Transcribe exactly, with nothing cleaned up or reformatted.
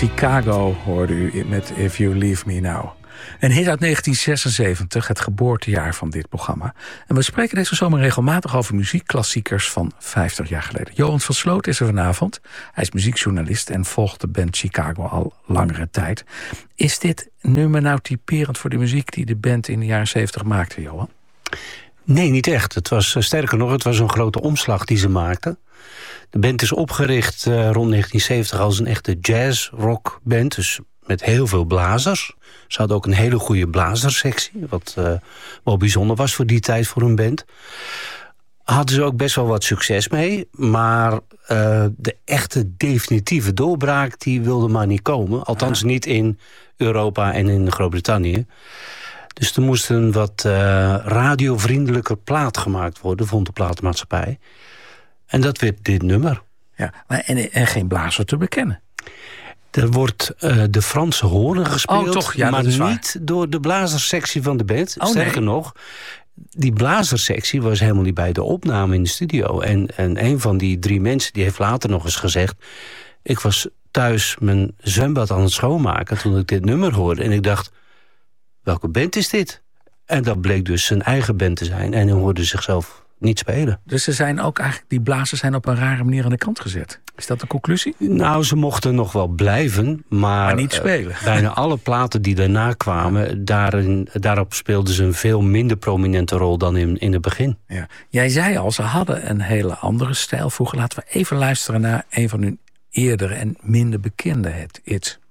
Chicago hoorde u met If You Leave Me Now. Een hit uit negentien zesenzeventig, het geboortejaar van dit programma. En we spreken deze zomer regelmatig over muziekklassiekers van vijftig jaar geleden. Johan van Sloot is er vanavond. Hij is muziekjournalist en volgt de band Chicago al langere tijd. Is dit nummer nou typerend voor de muziek die de band in de jaren zeventig maakte, Johan? Nee, niet echt. Het was, sterker nog, het was een grote omslag die ze maakten. De band is opgericht uh, rond negentien zeventig als een echte jazz-rock-band. Dus met heel veel blazers. Ze hadden ook een hele goede blazerssectie. Wat uh, wel bijzonder was voor die tijd voor een band. Hadden ze ook best wel wat succes mee. Maar uh, de echte definitieve doorbraak die wilde maar niet komen. Althans ja. niet in Europa en in Groot-Brittannië. Dus er moest een wat uh, radiovriendelijker plaat gemaakt worden, vond de platenmaatschappij. En dat werd dit nummer. Ja, maar en, en geen blazer te bekennen. Er wordt uh, de Franse hoorn gespeeld, oh, toch? Ja, maar niet waar. door de blazersectie van de band. Oh, Sterker nee. nog, die blazersectie was helemaal niet bij de opname in de studio. En, en een van die drie mensen die heeft later nog eens gezegd... ik was thuis mijn zwembad aan het schoonmaken toen ik dit nummer hoorde. En ik dacht, welke band is dit? En dat bleek dus zijn eigen band te zijn. En hij hoorde zichzelf niet spelen. Dus ze zijn ook eigenlijk, die blazers zijn op een rare manier aan de kant gezet. Is dat een conclusie? Nou, ze mochten nog wel blijven, maar, maar niet spelen. Uh, bijna alle platen die daarna kwamen, daarin, daarop speelden ze een veel minder prominente rol dan in, in het begin. Ja. Jij zei al, ze hadden een hele andere stijl. Vroeger laten we even luisteren naar een van hun eerdere en minder bekende hits.